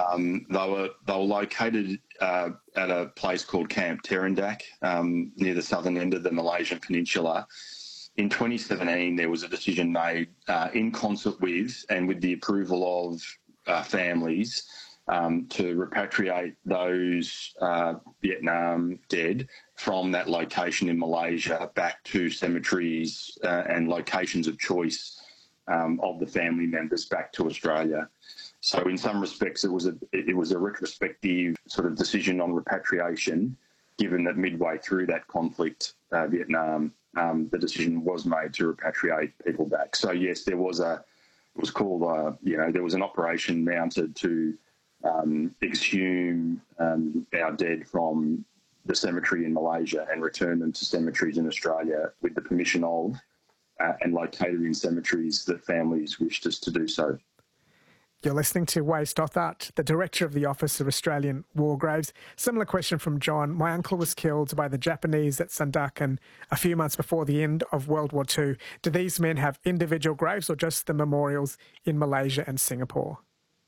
They were located at a place called Camp Terendak near the southern end of the Malaysian peninsula. In 2017, there was a decision made in concert with and with the approval of families to repatriate those Vietnam dead from that location in Malaysia back to cemeteries and locations of choice of the family members back to Australia. So in some respects, it was a retrospective sort of decision on repatriation, given that midway through that conflict, Vietnam, the decision was made to repatriate people back. So yes, there was there was an operation mounted to exhume our dead from the cemetery in Malaysia and return them to cemeteries in Australia with the permission of and located in cemeteries that families wished us to do so. You're listening to Wade Stothart, the Director of the Office of Australian War Graves. Similar question from John. My uncle was killed by the Japanese at Sandakan a few months before the end of World War II. Do these men have individual graves or just the memorials in Malaysia and Singapore?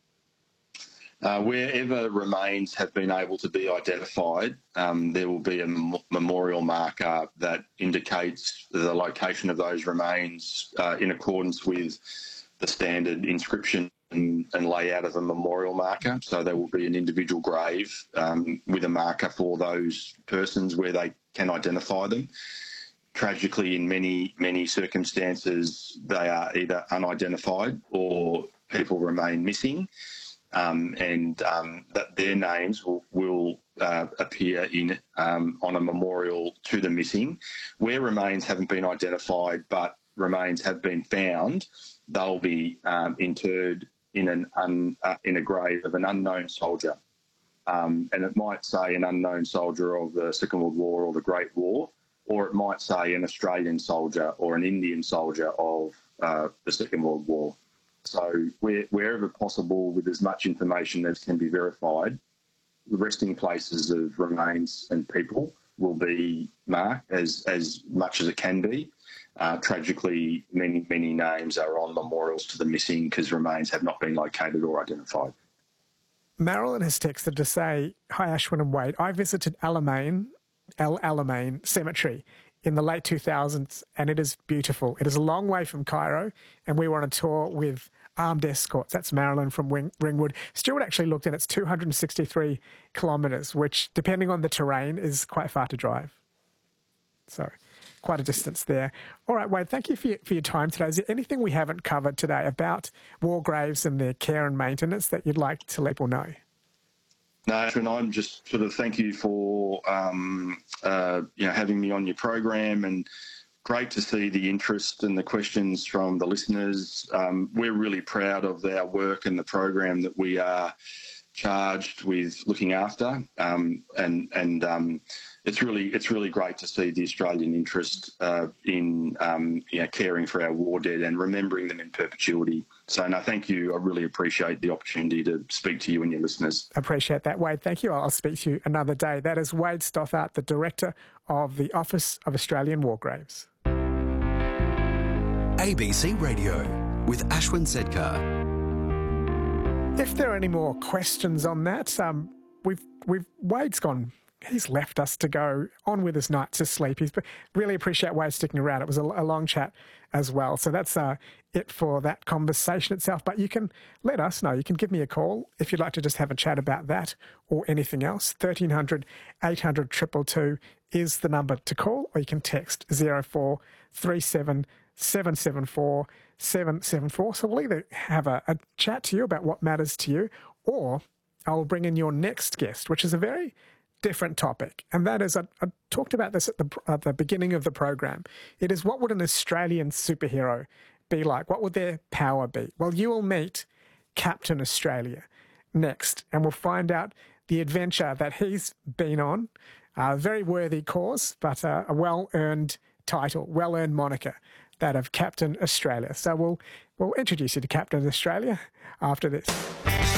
Wherever remains have been able to be identified, there will be a memorial marker that indicates the location of those remains in accordance with the standard inscription and layout of a memorial marker. So there will be an individual grave with a marker for those persons where they can identify them. Tragically, in many circumstances, they are either unidentified or people remain missing. That their names will appear in on a memorial to the missing. Where remains haven't been identified but remains have been found, they'll be interred in a grave of an unknown soldier. And it might say an unknown soldier of the Second World War or the Great War, or it might say an Australian soldier or an Indian soldier of the Second World War. So wherever possible, with as much information as can be verified, the resting places of remains and people will be marked as much as it can be. Tragically, many names are on memorials to the missing because remains have not been located or identified. Marilyn has texted to say, "Hi Ashwin and Wade, I visited El Alamein Cemetery in the late 2000s, and it is beautiful. It is a long way from Cairo, and we were on a tour with armed escorts." That's Marilyn from Ringwood. Stuart actually looked, and it's 263 kilometres, which, depending on the terrain, is quite far to drive. So, quite a distance there. All right, Wade, thank you for your time today. Is there anything we haven't covered today about war graves and their care and maintenance that you'd like to let people know? No, and I'm just sort of thank you for having me on your program, and great to see the interest and the questions from the listeners. We're really proud of our work and the program that we are charged with looking after, it's really great to see the Australian interest in caring for our war dead and remembering them in perpetuity. So, no, thank you. I really appreciate the opportunity to speak to you and your listeners. Appreciate that, Wade. Thank you. I'll speak to you another day. That is Wade Stothart, the Director of the Office of Australian War Graves. ABC Radio with Ashwin Sedkar. If there are any more questions on that, Wade's gone. He's left us to go on with his night to sleep. He's really appreciate Wade sticking around. It was a long chat as well. So that's it for that conversation itself. But you can let us know. You can give me a call if you'd like to just have a chat about that or anything else. 1300 800 222 is the number to call, or you can text 0437 774 774. So we'll either have a chat to you about what matters to you, or I will bring in your next guest, which is a very different topic, and that is, I talked about this at the beginning of the program. It is, what would an Australian superhero be like? What would their power be? Well, you will meet Captain Australia next, and we'll find out the adventure that he's been on. A very worthy cause, but a well-earned title, well-earned moniker, that of Captain Australia. So we'll introduce you to Captain Australia after this.